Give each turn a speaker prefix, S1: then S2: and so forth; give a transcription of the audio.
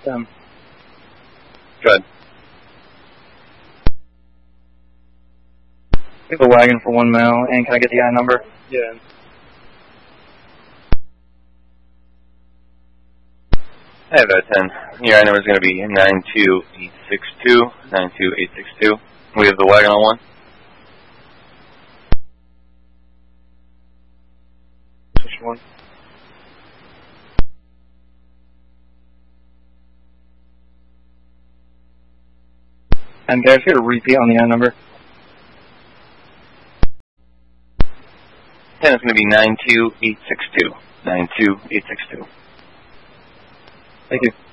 S1: Go
S2: ahead.
S1: I have a wagon for 1 mile, and can I get the I number?
S3: Yeah.
S2: I have that 10. Your I number is going to be 92862. 92862. We have the wagon on 1.
S3: Which one?
S1: And can I get a repeat on the I number?
S2: 10 is going to be 92862. 92862.
S1: Thank you.